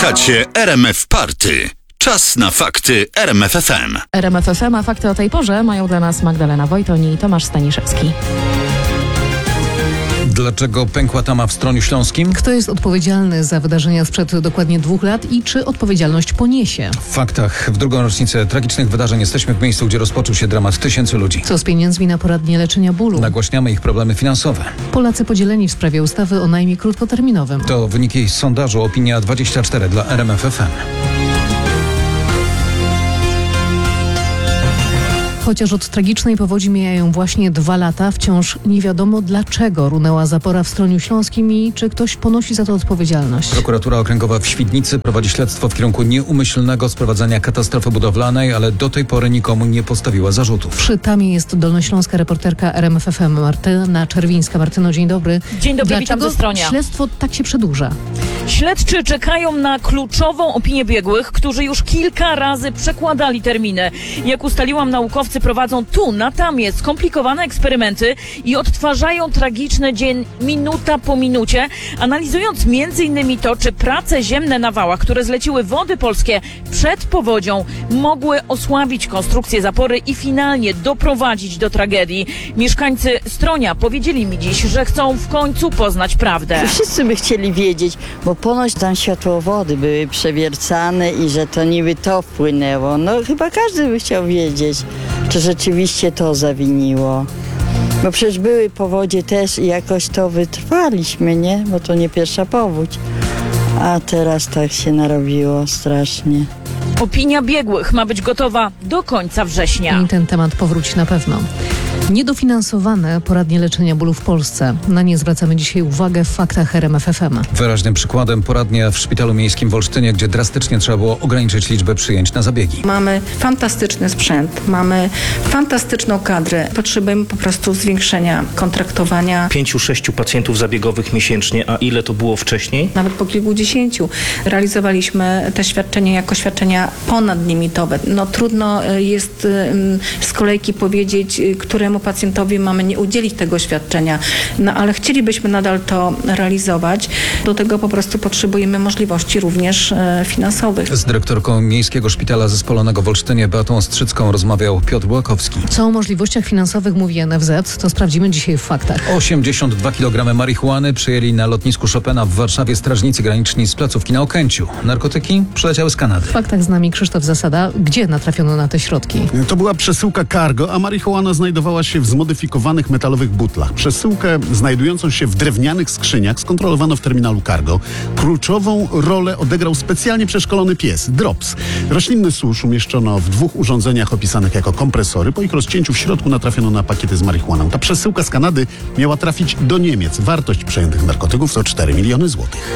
Słuchacie RMF Party. Czas na fakty RMF FM. RMF FM, a fakty o tej porze mają dla nas Magdalena Wojton i Tomasz Staniszewski. Dlaczego pękła tama w Stroniu Śląskim? Kto jest odpowiedzialny za wydarzenia sprzed dokładnie 2 lat i czy odpowiedzialność poniesie? W faktach w drugą rocznicę tragicznych wydarzeń jesteśmy w miejscu, gdzie rozpoczął się dramat tysięcy ludzi. Co z pieniędzmi na poradnie leczenia bólu? Nagłaśniamy ich problemy finansowe. Polacy podzieleni w sprawie ustawy o najmie krótkoterminowym. To wyniki sondażu Opinia24 dla RMF FM. Chociaż od tragicznej powodzi mijają właśnie 2 lata, wciąż nie wiadomo, dlaczego runęła zapora w Stroniu Śląskim i czy ktoś ponosi za to odpowiedzialność. Prokuratura Okręgowa w Świdnicy prowadzi śledztwo w kierunku nieumyślnego sprowadzenia katastrofy budowlanej, ale do tej pory nikomu nie postawiła zarzutów. Przy tamie jest dolnośląska reporterka RMF FM Martyna Czerwińska. Martyno, dzień dobry. Dzień dobry, witam ze Stronia. Dlaczego śledztwo tak się przedłuża? Śledczy czekają na kluczową opinię biegłych, którzy już kilka razy przekładali terminy. Jak ustaliłam, naukowcy prowadzą tu, na tamie, skomplikowane eksperymenty i odtwarzają tragiczny dzień minuta po minucie, analizując m.in. to, czy prace ziemne na wałach, które zleciły Wody Polskie przed powodzią, mogły osłabić konstrukcję zapory i finalnie doprowadzić do tragedii. Mieszkańcy Stronia powiedzieli mi dziś, że chcą w końcu poznać prawdę. Wszyscy by chcieli wiedzieć, bo ponoć tam światłowody były przewiercane i że to niby to wpłynęło. No chyba każdy by chciał wiedzieć, czy rzeczywiście to zawiniło. Bo przecież były powodzie też i jakoś to wytrwaliśmy, nie? Bo to nie pierwsza powódź. A teraz tak się narobiło strasznie. Opinia biegłych ma być gotowa do końca września. I ten temat powróci na pewno. Niedofinansowane poradnie leczenia bólu w Polsce. Na nie zwracamy dzisiaj uwagę w faktach RMF FM. Wyraźnym przykładem poradnia w Szpitalu Miejskim w Olsztynie, gdzie drastycznie trzeba było ograniczyć liczbę przyjęć na zabiegi. Mamy fantastyczny sprzęt, mamy fantastyczną kadrę. Potrzebujemy po prostu zwiększenia kontraktowania. 5-6 pacjentów zabiegowych miesięcznie, a ile to było wcześniej? Nawet po kilkudziesięciu. Realizowaliśmy te świadczenia jako świadczenia ponadlimitowe. No trudno jest z kolejki powiedzieć, któremu pacjentowi mamy nie udzielić tego świadczenia. No ale chcielibyśmy nadal to realizować. Do tego po prostu potrzebujemy możliwości również finansowych. Z dyrektorką Miejskiego Szpitala Zespolonego w Olsztynie Beatą Ostrzycką rozmawiał Piotr Błakowski. Co o możliwościach finansowych mówi NFZ, to sprawdzimy dzisiaj w faktach. 82 kg marihuany przyjęli na lotnisku Chopina w Warszawie strażnicy graniczni z placówki na Okęciu. Narkotyki przyleciały z Kanady. W faktach z nami Krzysztof Zasada. Gdzie natrafiono na te środki? To była przesyłka cargo, a marihuana znajdowała się w zmodyfikowanych metalowych butlach. Przesyłkę znajdującą się w drewnianych skrzyniach skontrolowano w terminalu cargo. Kluczową rolę odegrał specjalnie przeszkolony pies, Drops. Roślinny susz umieszczono w 2 urządzeniach opisanych jako kompresory. Po ich rozcięciu w środku natrafiono na pakiety z marihuaną. Ta przesyłka z Kanady miała trafić do Niemiec. Wartość przejętych narkotyków to 4 miliony złotych.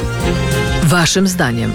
Waszym zdaniem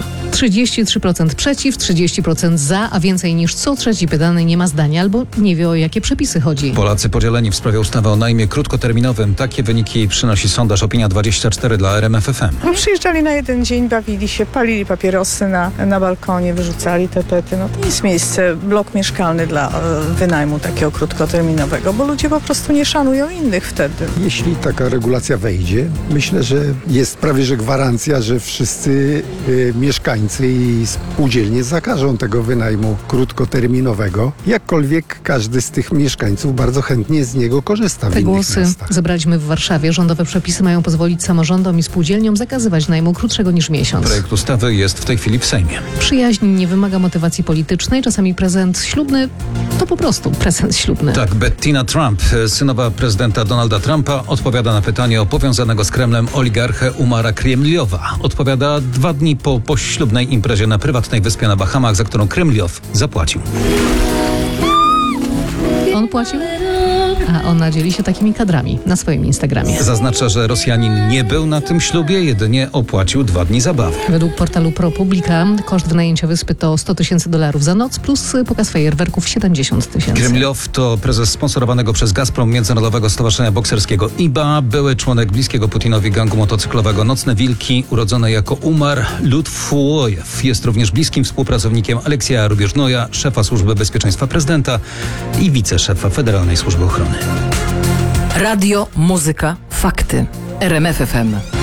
33% przeciw, 30% za, a więcej niż co trzeci pytany nie ma zdania albo nie wie, o jakie przepisy chodzi. Polacy podzieleni w sprawie ustawy o najmie krótkoterminowym. Takie wyniki przynosi sondaż Opinia24 dla RMF FM. Przyjeżdżali na jeden dzień, bawili się, palili papierosy na balkonie, wyrzucali te pety. No to jest miejsce, blok mieszkalny dla wynajmu takiego krótkoterminowego, bo ludzie po prostu nie szanują innych wtedy. Jeśli taka regulacja wejdzie, myślę, że jest prawie że gwarancja, że wszyscy mieszkańcy i spółdzielnie zakażą tego wynajmu krótkoterminowego. Jakkolwiek każdy z tych mieszkańców bardzo chętnie z niego korzysta w Te innych głosy miastach. zebraliśmy w Warszawie. Rządowe przepisy mają pozwolić samorządom i spółdzielniom zakazywać najmu krótszego niż miesiąc. Projekt ustawy jest w tej chwili w Sejmie. Przyjaźń nie wymaga motywacji politycznej. Czasami prezent ślubny to po prostu prezent ślubny. Tak, Bettina Trump, synowa prezydenta Donalda Trumpa, odpowiada na pytanie o powiązanego z Kremlem oligarchę Umara Kremliowa. Odpowiada 2 dni po poślubnej imprezie na prywatnej wyspie na Bahamach, za którą Kremliow zapłacił. On płacił? A ona dzieli się takimi kadrami na swoim Instagramie. Zaznacza, że Rosjanin nie był na tym ślubie, jedynie opłacił 2 dni zabawy. Według portalu ProPublica koszt wynajęcia wyspy to $100,000 za noc plus pokaz fajerwerków 70,000. Kremliow to prezes sponsorowanego przez Gazprom Międzynarodowego Stowarzyszenia Bokserskiego IBA, były członek bliskiego Putinowi gangu motocyklowego Nocne Wilki, urodzony jako Umar Lutfuojew. Jest również bliskim współpracownikiem Aleksieja Rubieżnoja, szefa Służby Bezpieczeństwa Prezydenta i wiceszefa Federalnej Służby Ochrony. Radio, muzyka, fakty. RMF FM.